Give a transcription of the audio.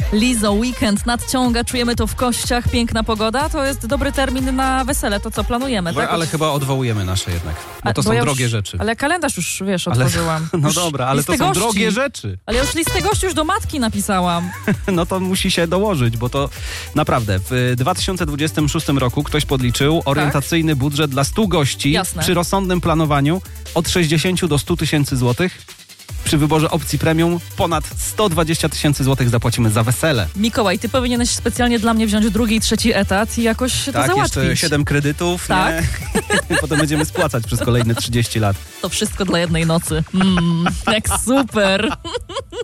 Lizzo, weekend nadciąga, czujemy to w kościach, piękna pogoda, to jest dobry termin na wesele, to co planujemy, tak? Ale chyba odwołujemy nasze jednak, bo to są drogie rzeczy. Ale kalendarz już, wiesz, otworzyłam. No dobra, ale to są drogie rzeczy. Ale już listę gości już do matki napisałam. No to musi się dołożyć, bo to naprawdę w 2026 roku ktoś podliczył orientacyjny budżet dla 100 gości przy rozsądnym planowaniu od 60 do 100 tysięcy złotych. Przy wyborze opcji premium ponad 120 tysięcy złotych zapłacimy za wesele. Mikołaj, ty powinieneś specjalnie dla mnie wziąć drugi i trzeci etat i jakoś to załatwić. Tak, jeszcze 7 kredytów, tak. Nie? Potem będziemy spłacać przez kolejne 30 lat. To wszystko dla jednej nocy. Jak super.